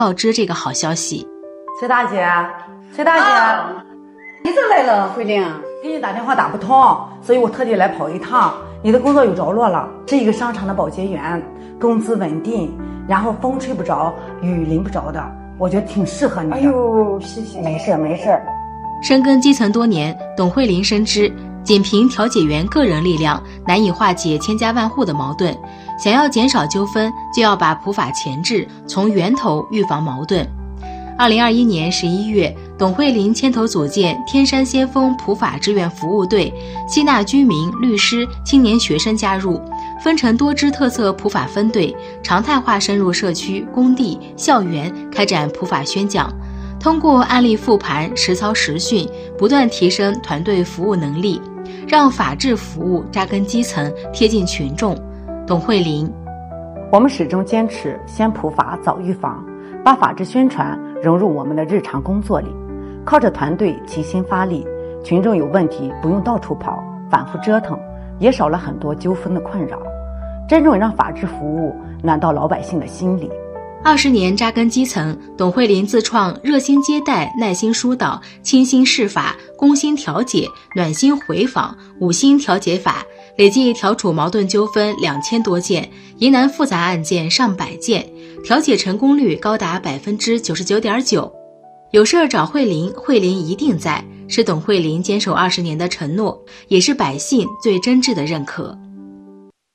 告知这个好消息。 崔大姐，崔大姐， 你咋来了，慧玲？ 给你打电话打不通，所以我特地来跑一趟。你的工作有着落了，是一个商场的保洁员，工资稳定，然后风吹不着，雨淋不着的，我觉得挺适合你的。 哎呦，谢谢，没事没事。 深耕基层多年，董慧玲深知仅凭调解员个人力量难以化解千家万户的矛盾，想要减少纠纷，就要把普法前置，从源头预防矛盾。2021年11月，董慧玲牵头组建天山先锋普法志愿服务队，吸纳居民、律师、青年学生加入，分成多支特色普法分队，常态化深入社区、工地、校园开展普法宣讲，通过案例复盘、实操实训，不断提升团队服务能力，让法治服务扎根基层，贴近群众。董慧玲， 我们始终坚持先普法早预防，把法治宣传融入我们的日常工作里，靠着团队齐心发力，群众有问题不用到处跑，反复折腾，也少了很多纠纷的困扰，真正让法治服务暖到老百姓的心里。 20年扎根基层，董慧玲自创热心接待、耐心疏导、倾心释法、攻心调解、暖心回访、五心调解法，累计调处矛盾纠纷2000多件，疑难复杂案件上百件，调解成功率高达 99.9%。 有事儿找慧玲，慧玲一定在，是董慧玲坚守20年的承诺，也是百姓最真挚的认可。